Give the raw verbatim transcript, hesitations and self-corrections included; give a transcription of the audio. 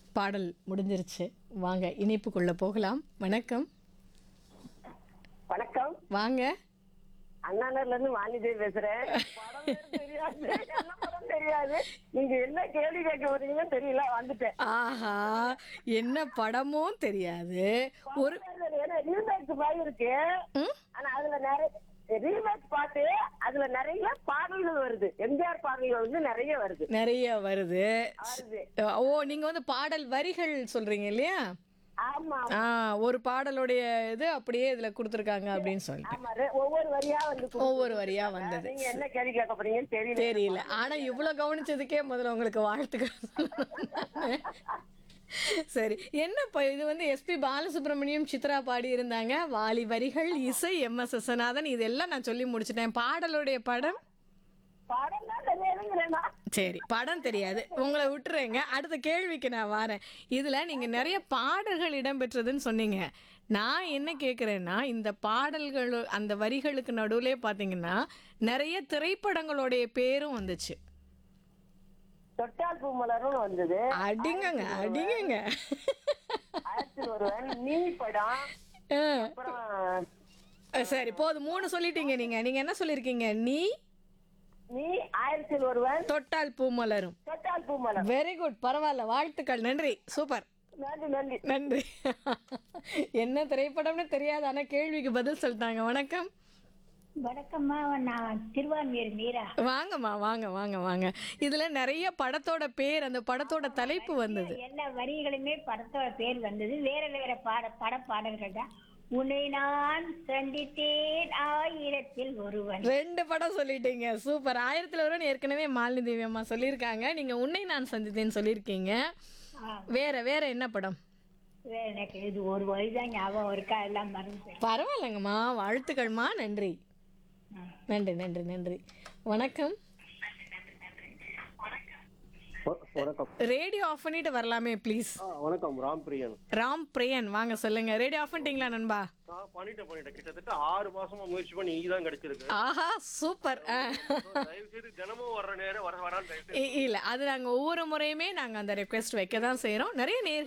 பாடல் முடிஞ்சிருச்சு. வாங்க இணைப்புக்குள்ள போகலாம். வணக்கம். வணக்கம். வாங்க. அண்ணாநகர்ல இருந்து வாணிதேவி பேசுறேன். படம் பேரு தெரியாது, என்ன படம் தெரியாது. நீங்க என்ன கேள்வி கேட்க போறீங்கன்னு தெரியல, வந்துட்டேன். ஆஹா, என்ன படமும் தெரியாது. ஒரு ரீமேக் மாதிரி இருக்கு. ம்? ஆனா அதுல நிறைய ரீமேக் பாட்டு, அதுல நிறைய பாடல்கள் வருது. எம்ஜிஆர் பாடல்கள் வந்து நிறைய வருது. நிறைய வருது. வருது. ஓ, நீங்க வந்து பாடல் வரிகள் சொல்றீங்க இல்லையா? ஆமா ஆ, ஒரு பாடலுடைய இது அப்படியே இதுல கொடுத்துருக்காங்க அப்படின்னு சொல்லிட்டு ஆமா, ரெ- ஒவ்வொரு வரியா வந்து கொடுத்து- ஒவ்வொரு வரியா வந்தது. நீங்க என்ன கேள்வி கேட்க போறீங்கன்னு தெரியல. தெரியல. ஆனா இவ்வளவு கவனிச்சதுக்கே முதல்ல உங்களுக்கு வாழ்த்துக்கள். சரி, என்ன இது வந்து எஸ்பி பாலசுப்ரமணியம் சித்ரா பாடி இருந்தாங்க. வாலி வரிகள், இசை எம் எஸ் விஸ்வநாதன். இதெல்லாம் நான் சொல்லி முடிச்சிட்டேன். பாடலுடைய படம் படம் தான் தெரியாதுங்கிறேன்னா. சரி, படம் தெரியாது, உங்களை விட்டுறேங்க. அடுத்த கேள்விக்கு நான் வரேன். இதுல நீங்க நிறைய பாடல்கள் இடம்பெற்றதுன்னு சொன்னீங்க. நான் என்ன கேட்குறேன்னா, இந்த பாடல்கள் அந்த வரிகளுக்கு நடுவுலே பார்த்தீங்கன்னா நிறைய திரைப்படங்களுடைய பேரும் வந்துச்சு. தொட்டால் பூமலரும் வந்தது. அடிங்கங்க அடிங்கங்க. ஆயிரத்தி ஒருவன், நீ படம், ஆ, அப்புறம் சரி போதும், மூணு சொல்லிட்டீங்க. நீங்க நீங்க என்ன சொல்லியிருக்கீங்க? நீ, நீ, ஆயிரத்தி ஒருவன், தொட்டால் பூமலரும். தொட்டால் பூமலர். வெரி குட், பரவாயில்ல, வாழ்த்துக்கள், நன்றி, சூப்பர், நன்றி நன்றி. நன்றி. என்ன திரைப்படம்னு தெரியாது, ஆனா கேள்விக்கு பதில் சொல்லிட்டாங்க. வணக்கம். வணக்கம்மா, நான் திருவான்மியூர் மீரா. வாங்கம்மா, வாங்க வாங்க வாங்க. இதுல நிறைய படத்தோட பேர், அந்த படத்தோட தலைப்பு வந்தது. எல்லா வரிகளுமே படத்தோட பேர் வந்தது. வேற வேற பாட பட பாடல்கள் தான். உன்னை நான் சந்தித்தேன் ஆயிரத்தில் ஒருவன். ரெண்டு படம் சொல்லிட்டீங்க, சூப்பர். ஆயிரத்துல ஒருவன் ஏற்கனவே மாலினி தேவி அம்மா சொல்லியிருக்காங்க. நீங்க உன்னை நான் சந்தித்தேன்னு சொல்லியிருக்கீங்க. ஆ, வேற வேற என்ன படம்? வேற எனக்கு இது ஒரு வரி தான் ஞாபகம் இருக்கா, எல்லாம் மறந்து. பரவாயில்லைங்கம்மா, வாழ்த்துக்கள்மா, நன்றி நன்றி நன்றி நன்றி. வணக்கம். வணக்கம். ரேடியோ ஆஃப் பண்ணிட்டு வரலாமே ப்ளீஸ். ஆ, வணக்கம். ராம் பிரியன். ராம் பிரியன், வாங்க சொல்லுங்க. ரேடியோ ஆஃப் பண்ணிட்டீங்களா நண்பா? நான் பண்ணிட்டேன் பண்ணிட்டேன் கிட்டத்தட்ட ஆறு மாசமா முயற்சி பண்ணி நீங்க தான் கிடைச்சிருக்கு. ஆஹா, சூப்பர். தயவு செய்து தினமும் வர்ற நேரம் வர வரான்னு தயவு செய்து. இல்ல, அது நாங்க ஒவ்வொரு முறையுமே நாங்க அந்த ரெக்வெஸ்ட் வைக்க தான் செய்யறோம். நிறைய நேர்